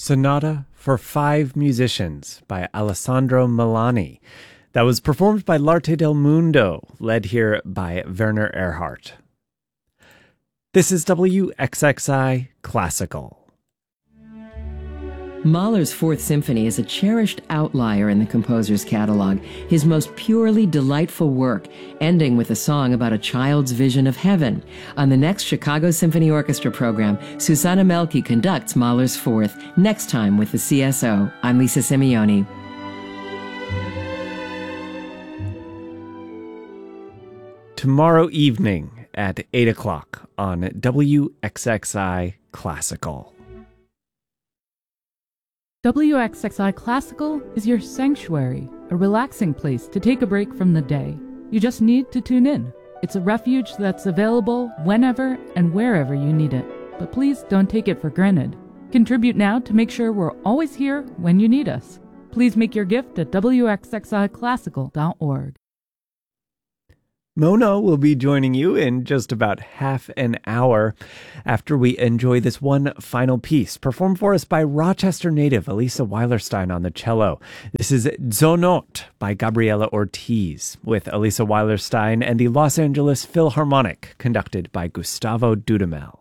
Sonata for Five Musicians by Alessandro Milani. That was performed by L'Arte del Mundo, led here by Werner Erhardt. This is WXXI Classical. Mahler's Fourth Symphony is a cherished outlier in the composer's catalog, his most purely delightful work, ending with a song about a child's vision of heaven. On the next Chicago Symphony Orchestra program, Susanna Melke conducts Mahler's Fourth, next time with the CSO. I'm Lisa Simeoni. Tomorrow evening at 8 o'clock on WXXI Classical. WXXI Classical is your sanctuary, a relaxing place to take a break from the day. You just need to tune in. It's a refuge that's available whenever and wherever you need it. But please don't take it for granted. Contribute now to make sure we're always here when you need us. Please make your gift at wxxiclassical.org. Mona will be joining you in just about half an hour after we enjoy this one final piece performed for us by Rochester native Elisa Weilerstein on the cello. This is Zonot by Gabriela Ortiz with Elisa Weilerstein and the Los Angeles Philharmonic, conducted by Gustavo Dudamel.